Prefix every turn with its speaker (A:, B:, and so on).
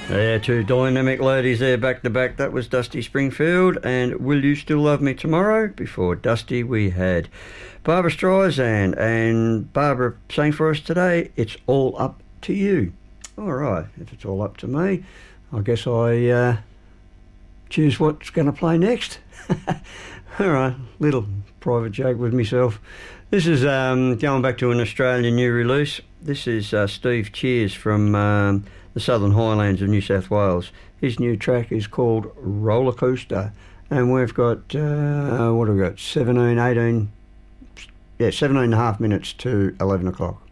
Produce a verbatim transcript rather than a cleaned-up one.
A: Yeah, two dynamic ladies there back to back. That was Dusty Springfield and Will You Still Love Me Tomorrow? Before Dusty we had Barbara Streisand, and Barbara sang for us today, It's All Up to You. All right, if it's all up to me, I guess I uh, choose what's going to play next. All right, little private joke with myself. This is um, going back to an Australian new release. This is uh, Steve Cheers from um, the Southern Highlands of New South Wales. His new track is called Roller Coaster, and we've got, uh, what have we got, seventeen, eighteen, yeah, seventeen and a half minutes to eleven o'clock.